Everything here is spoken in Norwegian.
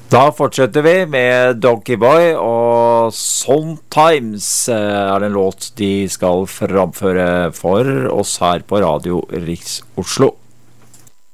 Da fortsetter vi med Donkey Boy, og Sometimes det en låt de skal framføre for oss her på Radio Riks Oslo.